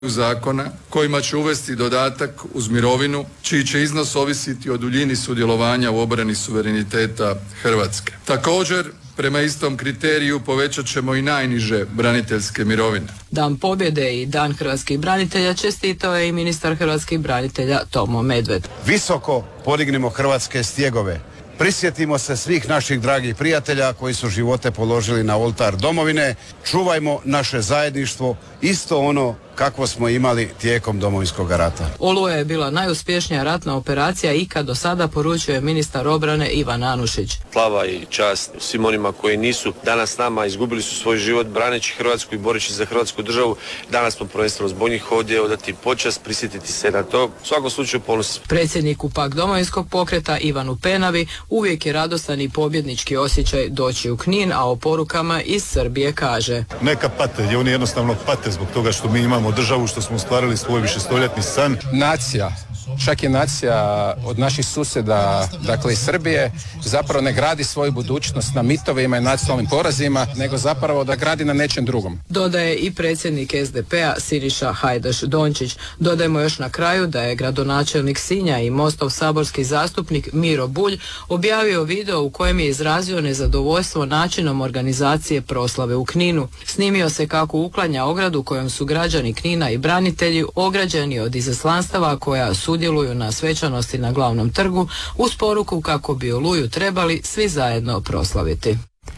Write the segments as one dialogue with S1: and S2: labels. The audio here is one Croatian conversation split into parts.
S1: zakona kojima će uvesti dodatak uz mirovinu čiji će iznos ovisiti o duljini sudjelovanja u obrani suvereniteta Hrvatske. Također, prema istom kriteriju povećat ćemo i najniže braniteljske mirovine.
S2: Dan pobjede i Dan hrvatskih branitelja čestitao je i ministar hrvatskih branitelja Tomo Medved.
S3: Visoko podignimo hrvatske stjegove. Prisjetimo se svih naših dragih prijatelja koji su živote položili na oltar domovine. Čuvajmo naše zajedništvo, isto ono kakvo smo imali tijekom Domovinskog rata.
S2: Oluja je bila najuspješnija ratna operacija ikad do sada, poručuje ministar obrane Ivan Anušić.
S4: Slava i čast svim onima koji nisu danas s nama, izgubili su svoj život braneći Hrvatsku i boreći za Hrvatsku državu. Danas smo prvenstveno zbog njih ovdje odati počast, prisjetiti se na to. U svakom slučaju ponos.
S2: Predsjedniku pak Domovinskog pokreta Ivanu Penavi uvijek je radostan i pobjednički osjećaj doći u Knin, a o porukama iz Srbije kaže:
S5: neka pate, jer oni jednostavno pate zbog toga što mi imamo državu, što smo ostvarili svoj višestoljetni san.
S6: Nacija, čak i nacija od naših susjeda, dakle iz Srbije, zapravo ne gradi svoju budućnost na mitovima i nacionalnim porazima, nego zapravo da gradi na nečem drugom.
S2: Dodaje i predsjednik SDP-a Siniša Hajdaš Dončić. Dodajmo još na kraju da je gradonačelnik Sinja i Mostov saborski zastupnik Miro Bulj objavio video u kojem je izrazio nezadovoljstvo načinom organizacije proslave u Kninu. Snimio se kako uklanja ogradu kojom su građani Knina i branitelji ograđeni od izaslanstava koja sudjeluju na svečanosti na glavnom trgu, uz poruku kako bi Oluju trebali svi zajedno proslaviti.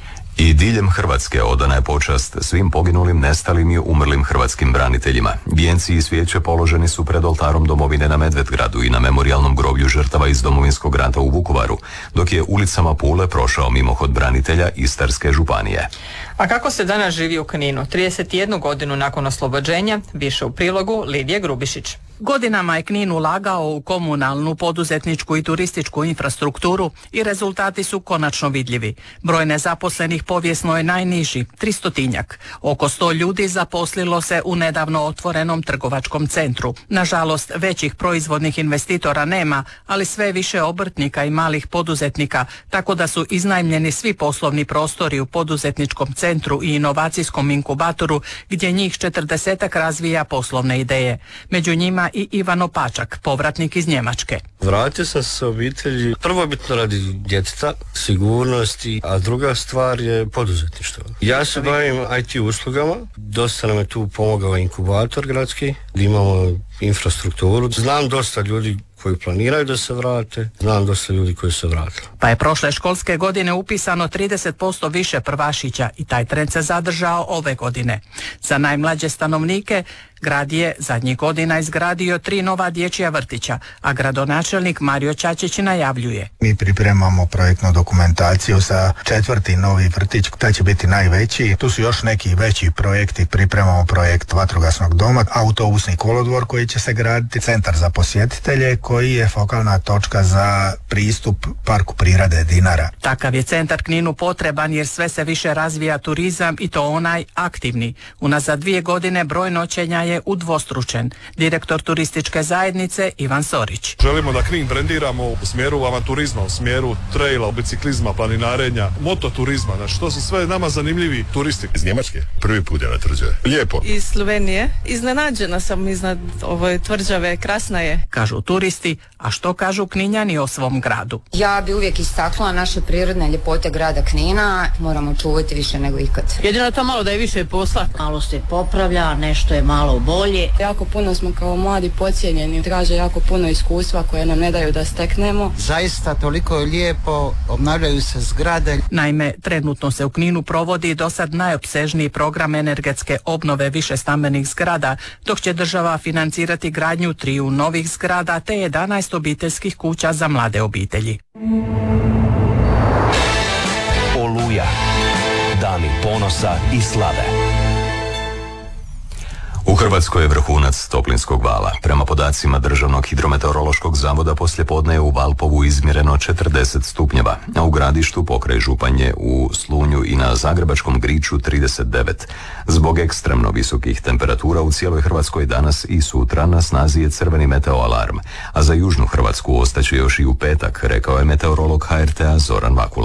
S7: I diljem Hrvatske odana je počast svim poginulim, nestalim i umrlim hrvatskim braniteljima. Vijenci i svijeće položeni su pred oltarom domovine na Medvedgradu i na memorijalnom groblju žrtava iz Domovinskog rata u Vukovaru, dok je ulicama Pule prošao mimohod branitelja Istarske županije.
S8: A kako se danas živi u Kninu? 31 godinu nakon oslobođenja, više u prilogu Lidije Grubišić.
S9: Godinama je Knin ulagao u komunalnu, poduzetničku i turističku infrastrukturu i rezultati su konačno vidljivi. Broj nezaposlenih povijesno je najniži, 300-tinjak. Oko 100 ljudi zaposlilo se u nedavno otvorenom trgovačkom centru. Nažalost, većih proizvodnih investitora nema, ali sve više obrtnika i malih poduzetnika, tako da su iznajmljeni svi poslovni prostori u poduzetničkom centru i inovacijskom inkubatoru, gdje njih 40-ak razvija poslovne ideje. Među njima i Ivano Pačak, povratnik iz Njemačke.
S10: Vratio sam se obitelji prvobitno radi djeteta, sigurnosti, a druga stvar je poduzetništvo. Ja se bavim IT uslugama, dosta nam je tu pomogao inkubator gradski, gdje imamo infrastrukturu. Znam dosta ljudi koji planiraju da se vrate, znam dosta ljudi koji se vratili.
S9: Pa je prošle školske godine upisano 30% više prvašića i taj trend se zadržao ove godine. Za najmlađe stanovnike grad je zadnjih godina izgradio 3 nova dječja vrtića, a gradonačelnik Mario Čačić najavljuje:
S11: mi pripremamo projektnu dokumentaciju za 4. novi vrtić, taj će biti najveći. Tu su još neki veći projekti, pripremamo projekt vatrogasnog doma, autobusni kolodvor koji će se graditi, centar za posjetitelje koji je fokalna točka za pristup Parku prirode Dinara.
S9: Takav je centar Kninu potreban jer sve se više razvija turizam i to onaj aktivni. Unazad 2 godine broj noćenja je udvostručen. Direktor turističke zajednice Ivan Sorić.
S5: Želimo da Knin brendiramo u smjeru avanturizma, u smjeru traila, biciklizma, planinarenja, mototurizma, znači to su sve nama zanimljivi turisti.
S12: Iz Njemačke? Prvi put je na tvrđave. Lijepo.
S13: Iz Slovenije. Iznenađena sam iznad ove tvrđave, krasna je.
S9: Kažu turisti, a što kažu Kninjani o svom gradu?
S14: Ja bi uvijek istaknula naše prirodne ljepote grada Knina, moramo čuvati više nego ikad.
S13: Jedino to malo da je više posla.
S15: Malo se popravlja, nešto je malo bolje.
S16: Jako puno smo kao mladi podcijenjeni, traže jako puno iskustva koje nam ne daju da steknemo.
S17: Zaista toliko je lijepo, obnavljaju se zgrade.
S9: Naime, trenutno se u Kninu provodi dosad najopsežniji program energetske obnove višestambenih zgrada, dok će država financirati gradnju 3 novih zgrada te 11 obiteljskih kuća za mlade obitelji.
S18: Oluja. Dani ponosa i slave.
S7: U Hrvatskoj je vrhunac toplinskog vala. Prema podacima Državnog hidrometeorološkog zavoda poslijepodne je u Valpovu izmjereno 40 stupnjeva, a u Gradištu pokraj Županje, u Slunju i na Zagrebačkom Griču 39. Zbog ekstremno visokih temperatura u cijeloj Hrvatskoj danas i sutra na snazi je crveni meteoalarm, a za južnu Hrvatsku ostaće još i u petak, rekao je meteorolog HRT-a Zoran Vakula.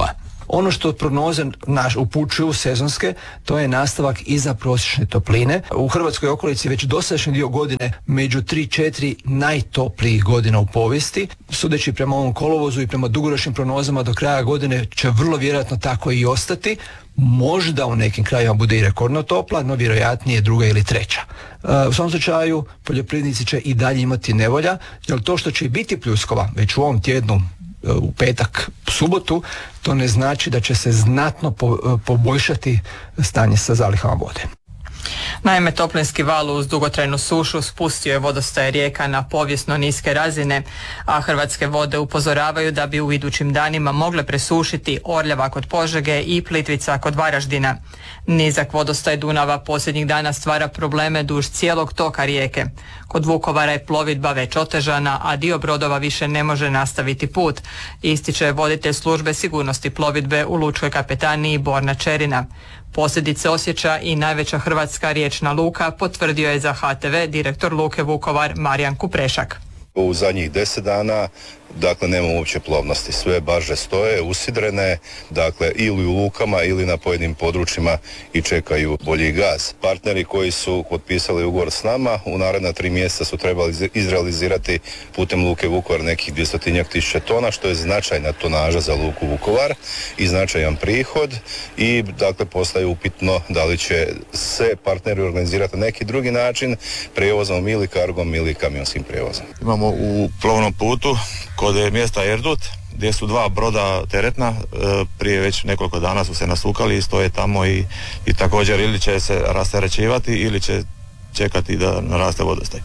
S19: Ono što prognoze upućuju sezonske, to je nastavak iza prosječne topline. U Hrvatskoj okolici već dosadašnji dio godine među 3-4 najtoplijih godina u povijesti. Sudeći prema ovom kolovozu i prema dugoročnim prognozama do kraja godine će vrlo vjerojatno tako i ostati. Možda u nekim krajima bude i rekordno topla, no vjerojatnije druga ili treća. U svom slučaju poljoprivrednici će i dalje imati nevolja, jer to što će biti pljuskova već u ovom tjednu, u petak, subotu, to ne znači da će se znatno poboljšati stanje sa zalihama vode.
S8: Naime, toplinski val uz dugotrajnu sušu spustio je vodostaje rijeka na povijesno niske razine, a Hrvatske vode upozoravaju da bi u idućim danima mogle presušiti Orljava kod Požege i Plitvica kod Varaždina. Nizak vodostaj Dunava posljednjih dana stvara probleme duž cijelog toka rijeke. Kod Vukovara je plovidba već otežana, a dio brodova više ne može nastaviti put, ističe voditelj službe sigurnosti plovidbe u Lučkoj kapetaniji Borna Čerina. Posljedice osjeća i najveća hrvatska riječna luka, potvrdio je za HTV direktor Luke Vukovar Marijan Kuprešak.
S20: U zadnjih 10 dana nema uopće plovnosti. Sve barže stoje, usidrene, ili u lukama ili na pojedinim područjima i čekaju bolji gaz. Partneri koji su potpisali ugovor s nama u naredna 3 mjeseca su trebali izrealizirati putem Luke Vukovar nekih 200.000 tona, što je značajna tonaža za Luku Vukovar i značajan prihod i postaje upitno da li će se partneri organizirati na neki drugi način, prijevozom ili kargom ili kamionskim prijevozom.
S21: Imamo u plovnom putu kod mjesta Erdut, gdje su 2 broda teretna, prije već nekoliko dana su se nasukali i stoje tamo i također ili će se rasterećivati ili će čekati da naraste vodostaj.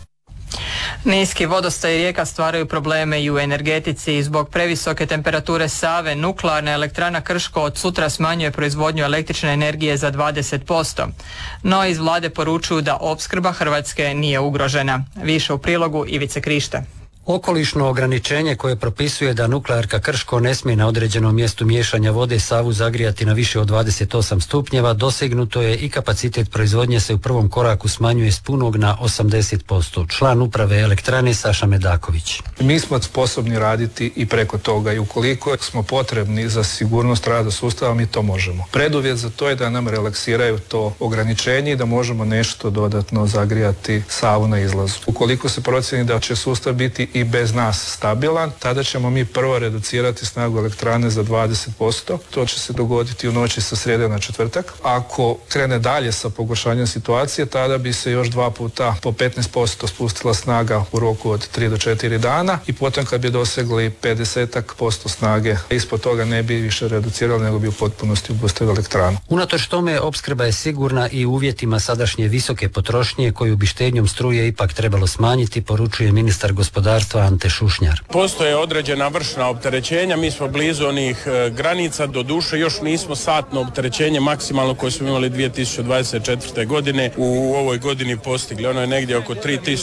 S8: Niski vodostaj rijeka stvaraju probleme i u energetici. Zbog previsoke temperature Save, nuklearna elektrana Krško od sutra smanjuje proizvodnju električne energije za 20%. No iz vlade poručuju da opskrba Hrvatske nije ugrožena. Više u prilogu Ivice Krište.
S22: Okolišno ograničenje koje propisuje da nuklearka Krško ne smije na određenom mjestu miješanja vode Savu zagrijati na više od 28 stupnjeva dosegnuto je i kapacitet proizvodnje se u prvom koraku smanjuje s punog na 80%. Član uprave elektrane Saša Medaković.
S23: Mi smo sposobni raditi i preko toga i ukoliko smo potrebni za sigurnost rada sustava, mi to možemo. Preduvjet za to je da nam relaksiraju to ograničenje i da možemo nešto dodatno zagrijati Savu na izlazu. Ukoliko se procjeni da će sustav biti i bez nas stabilan, tada ćemo mi prvo reducirati snagu elektrane za 20%. To će se dogoditi u noći sa srijede na četvrtak. Ako krene dalje sa pogoršanjem situacije, tada bi se još 2 puta po 15% spustila snaga u roku od 3 do 4 dana i potom kad bi dosegli 50% snage, ispod toga ne bi više reducirali, nego bi u potpunosti obustavili elektranu.
S22: Unatoč tome, opskrba je sigurna i u uvjetima sadašnje visoke potrošnje koju bi štednjom struje ipak trebalo smanjiti, poručuje ministar gospodarstva Ante Šušnjar.
S24: Postoje određena vršna opterećenja, mi smo blizu onih granica, do duše još nismo satno opterećenje maksimalno koje smo imali 2024. godine u ovoj godini postigli. Ono je negdje oko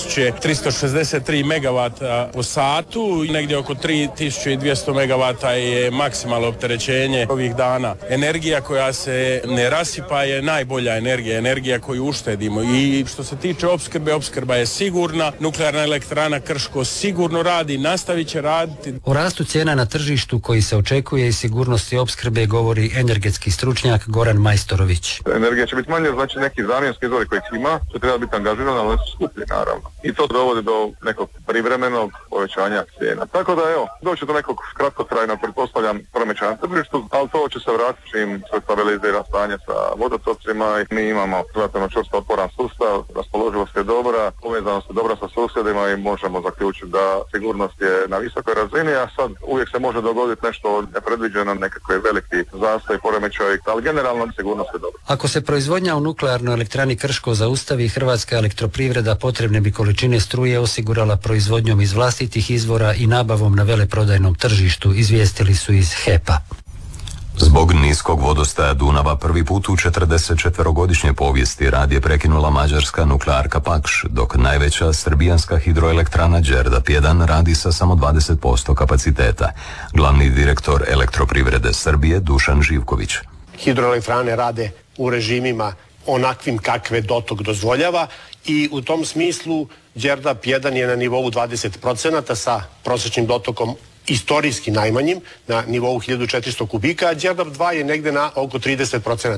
S24: 3363 megavata po satu, negdje oko 3200 megavata je maksimalno opterećenje ovih dana. Energija koja se ne rasipa je najbolja energija koju uštedimo i što se tiče opskrbe, opskrba je sigurna, nuklearna elektrana Krško sigurno radi, nastavit će raditi.
S22: O rastu cijena na tržištu koji se očekuje i sigurnosti opskrbe govori energetski stručnjak Goran Majstorović.
S25: Energija će biti manje, znači neki zamjenski izvori koji ima, to treba biti angažiran, ali su skuplji naravno. I to dovodi do nekog privremenog povećanja cijena. Tako da doći do nekog kratkotrajnog, pretpostavljam, poremećaja na tržištu, ali to će se vratiti čim se stabilizira stanje sa vodotocima i mi imamo relativno čvrsto otporan sustav, raspoloživost je dobra, povezanost je dobra sa susjedima i možemo zaključiti da sigurnost je na visokoj razini, a sad uvijek se može dogoditi nešto nepredviđeno, nekakve veliki zastoj, poremećaj, ali generalno sigurnost je dobra.
S22: Ako se proizvodnja u nuklearnoj elektrani Krško zaustavi, Hrvatska elektroprivreda potrebne bi količine struje osigurala proizvodnjom iz vlastitih izvora i nabavom na veleprodajnom tržištu, izvijestili su iz HEP-a.
S7: Zbog niskog vodostaja Dunava prvi put u 44-godišnje povijesti rad je prekinula mađarska nuklearka Pakš, dok najveća srbijanska hidroelektrana Đerdap 1 radi sa samo 20% kapaciteta. Glavni direktor elektroprivrede Srbije Dušan Živković.
S26: Hidroelektrane rade u režimima onakvim kakve dotok dozvoljava i u tom smislu Đerdap 1 je na nivou 20% sa prosječnim dotokom istorijski najmanjim, na nivou 1400 kubika, a Đerdap 2 je negde na oko 30%.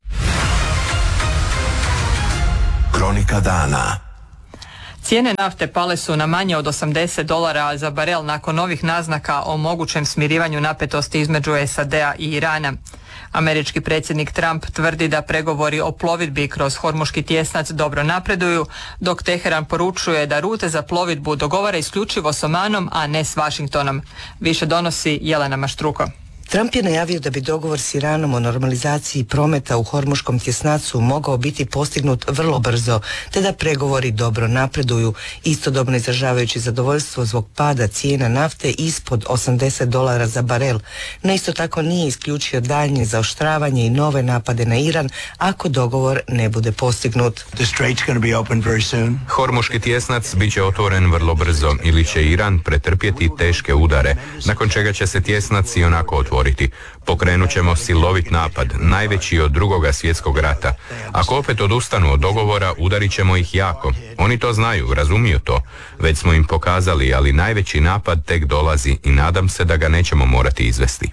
S18: Kronika dana.
S8: Cijene nafte pale su na manje od $80 za barel nakon novih naznaka o mogućem smirivanju napetosti između SAD-a i Irana. Američki predsjednik Trump tvrdi da pregovori o plovidbi kroz Hormuški tjesnac dobro napreduju, dok Teheran poručuje da rute za plovidbu dogovara isključivo s Omanom, a ne s Washingtonom. Više donosi Jelena Maštruko.
S1: Trump je najavio da bi dogovor s Iranom o normalizaciji prometa u Hormuškom tjesnacu mogao biti postignut vrlo brzo, te da pregovori dobro napreduju, istodobno izražavajući zadovoljstvo zbog pada cijena nafte ispod $80 za barel. No isto tako nije isključio daljnje zaoštravanje i nove napade na Iran ako dogovor ne bude postignut.
S2: Hormuški tjesnac bit će otvoren vrlo brzo ili će Iran pretrpjeti teške udare, nakon čega će se tjesnac i onako otvoriti. Pokrenut ćemo silovit napad, najveći od Drugoga svjetskog rata. Ako opet odustanu od dogovora, udarit ćemo ih jako. Oni to znaju, razumiju to. Već smo im pokazali, ali najveći napad tek dolazi i nadam se da ga nećemo morati izvesti.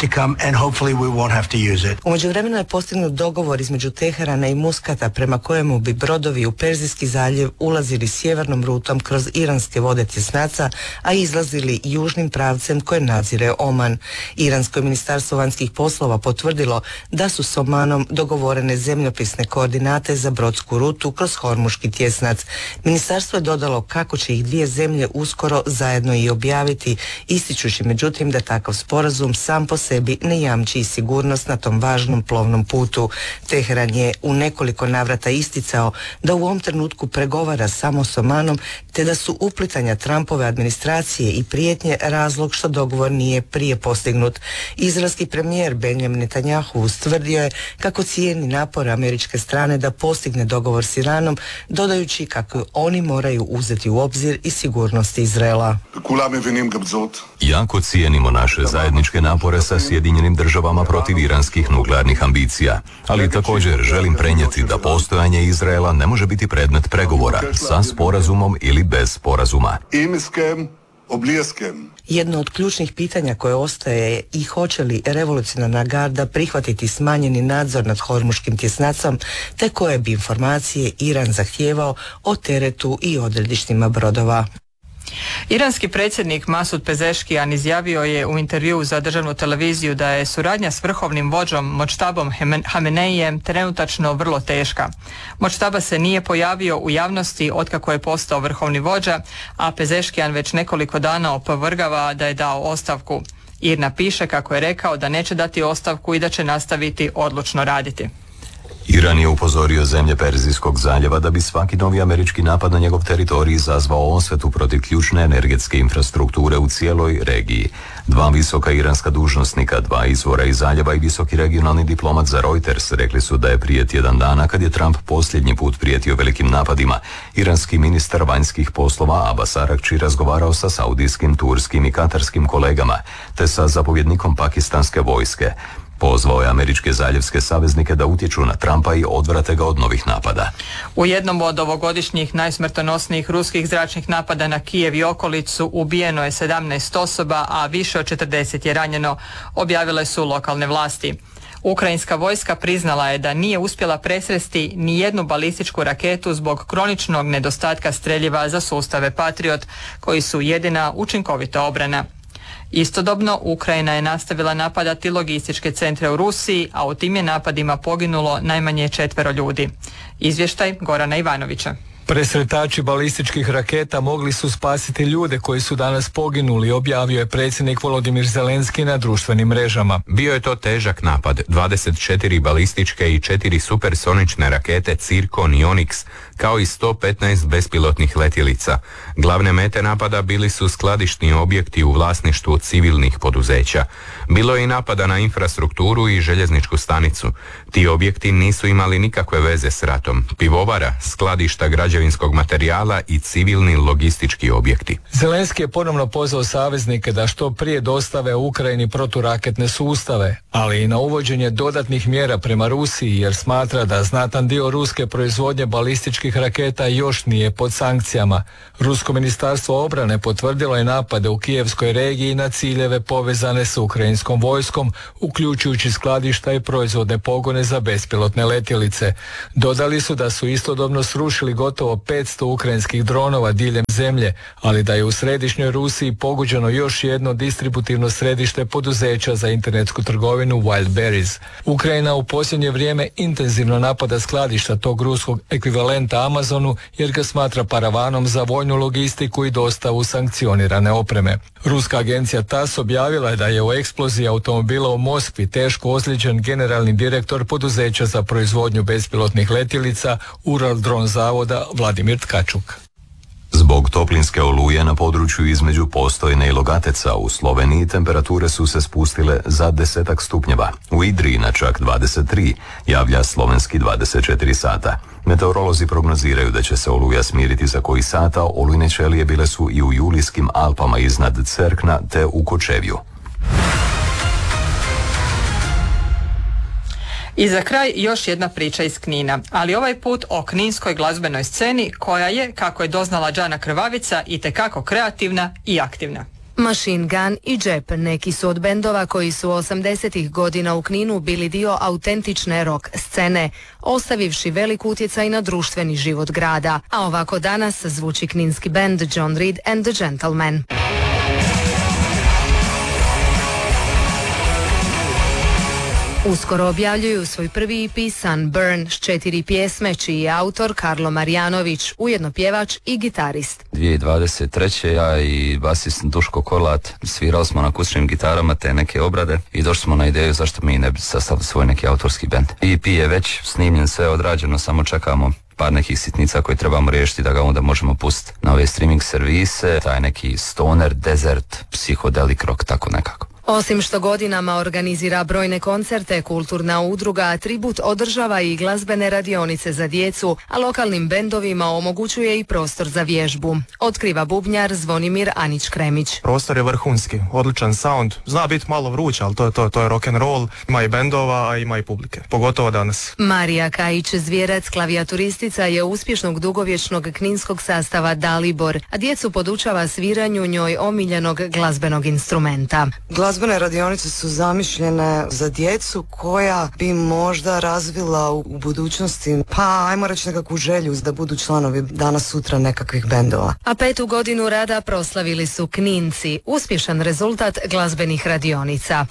S1: U međuvremenu je postignut dogovor između Teherana i Muskata prema kojemu bi brodovi u Perzijski zaljev ulazili sjevernom rutom kroz iranske vode tjesnaca, a izlazili južnim pravcem koje nadzire Oman. Iransko ministarstvo vanjskih poslova potvrdilo da su s Omanom dogovorene zemljopisne koordinate za brodsku rutu kroz Hormuški tjesnac. Ministarstvo je dodalo kako će ih dvije zemlje uskoro zajedno i objaviti, ističući međutim da takav sporazum sam po sebi ne jamči sigurnost na tom važnom plovnom putu. Teheran je u nekoliko navrata isticao da u ovom trenutku pregovara samo s Omanom, te da su uplitanja Trumpove administracije i prijetnje razlog što dogovor nije prije postignut. Izraelski premijer Benjamin Netanjahu ustvrdio je kako cijeni napore američke strane da postigne dogovor s Iranom, dodajući kako oni moraju uzeti u obzir i sigurnost Izraela.
S7: Jako cijenimo naše zajedničke napore sa Sjedinjenim državama protiv iranskih nuklearnih ambicija, ali također želim prenijeti da postojanje Izraela ne može biti predmet pregovora sa sporazumom ili bez sporazuma.
S1: Jedno od ključnih pitanja koje ostaje je i hoće li revolucionarna garda prihvatiti smanjeni nadzor nad Hormuškim tjesnacom, te koje bi informacije Iran zahtijevao o teretu i odredištima brodova.
S8: Iranski predsjednik Masud Pezeškijan izjavio je u intervjuu za državnu televiziju da je suradnja s vrhovnim vođom Močtabom Hameneijem trenutačno vrlo teška. Močtaba se nije pojavio u javnosti otkako je postao vrhovni vođa, a Pezeškijan već nekoliko dana opovrgava da je dao ostavku. Irna piše kako je rekao da neće dati ostavku i da će nastaviti odlučno raditi.
S7: Iran je upozorio zemlje Perzijskog zaljeva da bi svaki novi američki napad na njegov teritorij izazvao osvetu protiv ključne energetske infrastrukture u cijeloj regiji. Dva visoka iranska dužnosnika, dva izvora iz zaljeva i visoki regionalni diplomat za Reuters rekli su da je prije tjedan dana, kad je Trump posljednji put prijetio velikim napadima, iranski ministar vanjskih poslova Abbas Araghči razgovarao sa saudijskim, turskim i katarskim kolegama, te sa zapovjednikom pakistanske vojske. Pozvao je američke zaljevske saveznike da utječu na Trumpa i odvrate ga od novih napada.
S8: U jednom od ovogodišnjih najsmrtonosnijih ruskih zračnih napada na Kijev i okolicu ubijeno je 17 osoba, a više od 40 je ranjeno, objavile su lokalne vlasti. Ukrajinska vojska priznala je da nije uspjela presresti ni jednu balističku raketu zbog kroničnog nedostatka streljiva za sustave Patriot, koji su jedina učinkovita obrana. Istodobno, Ukrajina je nastavila napadati logističke centre u Rusiji, a u tim je napadima poginulo najmanje 4 ljudi. Izvještaj Gorana Ivanovića.
S3: Presretači balističkih raketa mogli su spasiti ljude koji su danas poginuli, objavio je predsjednik Volodimir Zelenski na društvenim mrežama.
S2: Bio je to težak napad, 24 balističke i 4 supersonične rakete Cirkon i Onyx, kao i 115 bespilotnih letjelica. Glavne mete napada bili su skladišni objekti u vlasništvu civilnih poduzeća. Bilo je i napada na infrastrukturu i željezničku stanicu. Ti objekti nisu imali nikakve veze s ratom. Pivovara, skladišta građana građevinskog materijala i civilni logistički objekti.
S3: Zelenski je ponovno pozvao saveznike da što prije dostave Ukrajini proturaketne sustave, ali i na uvođenje dodatnih mjera prema Rusiji, jer smatra da znatan dio ruske proizvodnje balističkih raketa još nije pod sankcijama. Rusko ministarstvo obrane potvrdilo je napade u Kijevskoj regiji na ciljeve povezane s ukrajinskom vojskom, uključujući skladišta i proizvodne pogone za bespilotne letjelice. Dodali su da su istodobno srušili gotovo 500 ukrajinskih dronova diljem zemlje, ali da je u središnjoj Rusiji pogođeno još jedno distributivno središte poduzeća za internetsku trgovinu Wildberries. Ukrajina u posljednje vrijeme intenzivno napada skladišta tog ruskog ekvivalenta Amazonu jer ga smatra paravanom za vojnu logistiku i dostavu sankcionirane opreme. Ruska agencija TASS objavila je da je u eksploziji automobila u Moskvi teško ozlijeđen generalni direktor poduzeća za proizvodnju bespilotnih letjelica Uraldron zavoda Vladimir Tkačuk.
S7: Zbog toplinske oluje na području između Postojne i Logateca u Sloveniji temperature su se spustile za 10 stupnjeva. U Idriji na čak 23, javlja slovenski 24 sata. Meteorolozi prognoziraju da će se oluja smiriti za koji sata, olujne ćelije bile su i u Julijskim Alpama iznad Cerkna te u Kočevju.
S8: I za kraj još jedna priča iz Knina, ali ovaj put o kninskoj glazbenoj sceni koja je, kako je doznala Džana Krvavica, itekako kreativna i aktivna.
S4: Machine Gun i Džep neki su od bendova koji su 80-ih godina u Kninu bili dio autentične rock scene, ostavivši velik utjecaj na društveni život grada. A ovako danas zvuči kninski bend John Reed and the Gentlemen. Uskoro objavljuju svoj prvi EP Sunburn s 4 pjesme, čiji je autor Karlo Marjanović, ujedno pjevač i gitarist.
S5: 2023. ja i basist Duško Korlat svirali smo na akustičnim gitarama te neke obrade i došli smo na ideju zašto mi ne bi sastavili svoj neki autorski bend. EP je već snimljen, sve odrađeno, samo čekamo par nekih sitnica koje trebamo riješiti da ga onda možemo pustiti na ove streaming servise, taj neki stoner, desert, psychedelic rock, tako nekako.
S4: Osim što godinama organizira brojne koncerte, kulturna udruga Atribut održava i glazbene radionice za djecu, a lokalnim bendovima omogućuje i prostor za vježbu. Otkriva bubnjar Zvonimir Anić-Kremić.
S6: Prostor je vrhunski, odličan sound, zna biti malo vruć, ali to je rock and roll, ima i bendova, a ima i publike, pogotovo danas.
S4: Marija Kajić-Zvjerec, klavijaturistica je uspješnog dugovječnog kninskog sastava Dalibor, a djecu podučava sviranju njoj omiljenog glazbenog instrumenta.
S1: Glazbene radionice su zamišljene za djecu koja bi možda razvila u budućnosti, pa ajmo reći nekakvu želju da budu članovi danas sutra nekakvih bendova.
S4: A 5. godinu rada proslavili su Kninci, uspješan rezultat glazbenih radionica.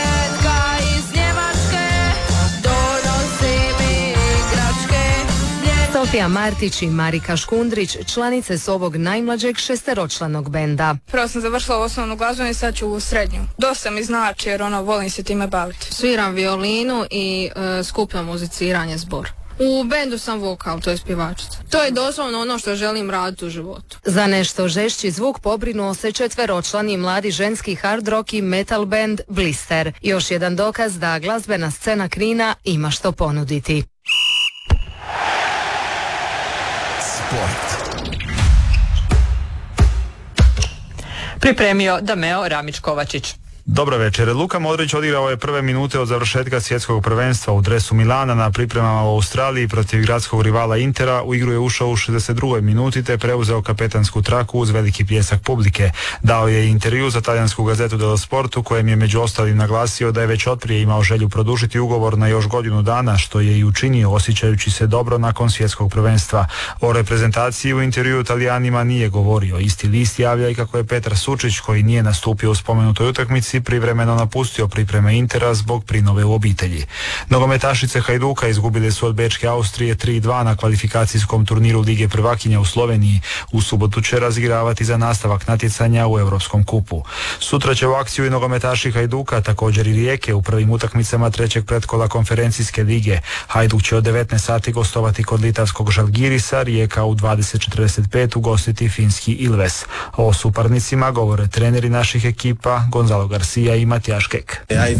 S4: Sofija Martić i Marika Škundrić članice su ovog najmlađeg šesteročlanog benda.
S10: Prvo sam završila osnovnu glazbenu i sad ću u srednju. Dosta mi znači jer volim se time baviti.
S11: Sviram violinu i skupljam muziciranje, zbor. U bendu sam vokal, to je pjevačica. To je doslovno ono što želim raditi u životu.
S4: Za nešto žešći zvuk pobrinuo se 4-člani mladi ženski hard rock i metal band Blister. Još jedan dokaz da glazbena scena Knina ima što ponuditi.
S8: Pripremio Dameo Ramić-Kovačić.
S12: Dobro večer. Luka Modrić odigrao je prve minute od završetka svjetskog prvenstva u dresu Milana na pripremama u Australiji protiv gradskog rivala Intera. U igru je ušao u 62. minuti te preuzeo kapetansku traku uz veliki pljesak publike. Dao je intervju za talijansku gazetu dello Sport u kojem je među ostalim naglasio da je već otprije imao želju produžiti ugovor na još godinu dana, što je i učinio osjećajući se dobro nakon svjetskog prvenstva. O reprezentaciji u intervju Talijanima nije govorio. Isti list javlja i kako je Petar Sučić, koji nije nastupio u spomenutoj utakmici, privremeno napustio pripreme Intera zbog prinove u obitelji. Nogometašice Hajduka izgubile su od Bečke Austrije 3-2 na kvalifikacijskom turniru Lige prvakinja u Sloveniji. U subotu će razigravati za nastavak natjecanja u Europskom kupu. Sutra će u akciju i nogometaši Hajduka, također i Rijeke u prvim utakmicama trećeg pretkola konferencijske lige. Hajduk će od 19 sati gostovati kod litavskog Žalgirisa, Rijeka u 20:45 ugostiti finski Ilves. O suparnicima govore treneri naših ekipa Gonzalo Garcia Garcia i Matijaš Kek.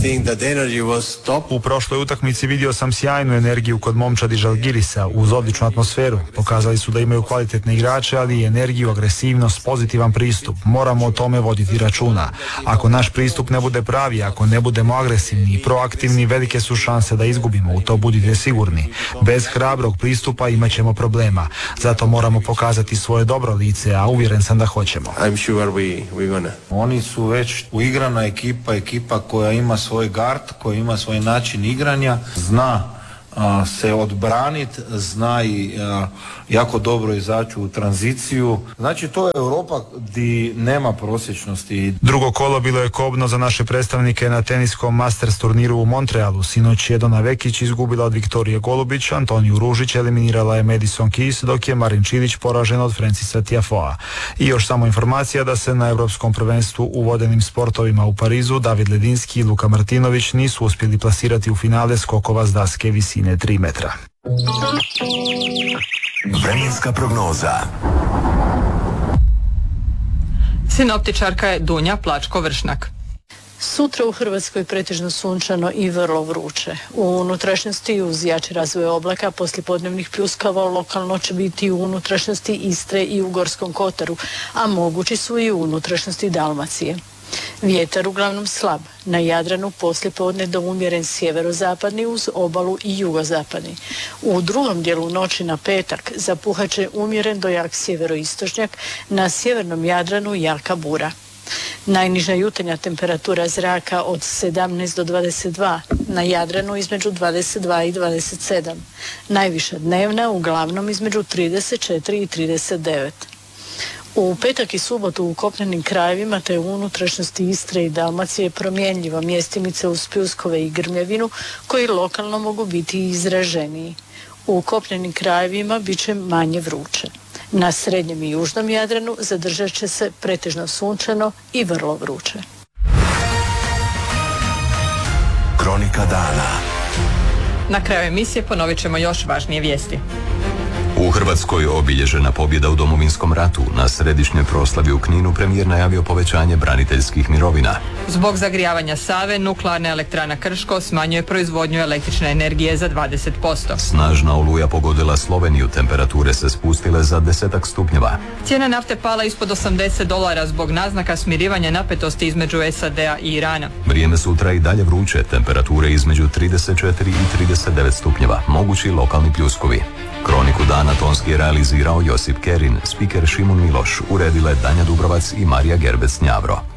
S12: U prošloj utakmici vidio sam sjajnu energiju kod momčadi Žalgirisa uz odličnu atmosferu. Pokazali su da imaju kvalitetne igrače, ali i energiju, agresivnost, pozitivan pristup. Moramo o tome voditi računa. Ako naš pristup ne bude pravi, ako ne budemo agresivni i proaktivni, velike su šanse da izgubimo, u to budite sigurni. Bez hrabrog pristupa imat ćemo problema. Zato moramo pokazati svoje dobro lice, a uvjeren sam da hoćemo.
S9: Oni su već uigrana ekipa koja ima svoj gard, koja ima svoj način igranja, zna se odbraniti, zna i jako dobro izaći u tranziciju. Znači to je Europa gdje nema prosječnosti.
S12: Drugo kolo bilo je kobno za naše predstavnike na teniskom Masters turniru u Montrealu. Sinoć je Dona Vekić izgubila od Viktorije Golubić, Antoniju Ružić eliminirala je Madison Keys, dok je Marin Čilić poražen od Francisa Tiafoea. I još samo informacija da se na Europskom prvenstvu u vodenim sportovima u Parizu David Ledinski i Luka Martinović nisu uspjeli plasirati u finale skokova s daske visine 3 metra.
S18: Vremenska prognoza.
S8: Sinoptičarka je Dunja Plačko-Vršnak.
S13: Sutra u Hrvatskoj pretežno sunčano i vrlo vruće. U unutrašnjosti uz jači razvoj oblaka poslijepodnevnih pljuskava lokalno će biti u unutrašnjosti Istre i u Gorskom kotaru, a mogući su i u unutrašnjosti Dalmacije. Vjetar uglavnom slab, na Jadranu poslijepodne do umjeren sjeverozapadni uz obalu i jugozapadni. U drugom dijelu noći na petak zapuhat će umjeren do jak sjeveroistočnjak, na sjevernom Jadranu jaka bura. Najniža jutarnja temperatura zraka od 17 do 22, na Jadranu između 22 i 27. Najviša dnevna uglavnom između 34 i 39. U petak i subotu u kopnenim krajevima te u unutrašnjosti Istre i Dalmacije promjenljivo mjestimice uz pljuskove i grmljavinu koji lokalno mogu biti izraženiji. U kopnenim krajevima bit će manje vruće. Na srednjem i južnom Jadranu zadržat će se pretežno sunčano i vrlo vruće.
S18: Kronika dana.
S8: Na kraju emisije ponovit ćemo još važnije vijesti.
S7: U Hrvatskoj obilježena pobjeda u Domovinskom ratu. Na središnjoj proslavi u Kninu premijer najavio povećanje braniteljskih mirovina.
S8: Zbog zagrijavanja Save, nuklearna elektrana Krško smanjuje proizvodnju električne energije za 20%.
S7: Snažna oluja pogodila Sloveniju, temperature se spustile za 10 stupnjeva.
S8: Cijena nafte pala ispod $80 zbog naznaka smirivanja napetosti između SAD-a i Irana.
S7: Vrijeme sutra i dalje vruće, temperature između 34 i 39 stupnjeva, mogući lokalni pljuskovi. Kroniku dana tonski je realizirao Josip Kerin, spiker Šimun Miloš, uredile Danja Dubrovac i Marija Gerbec-Njavro.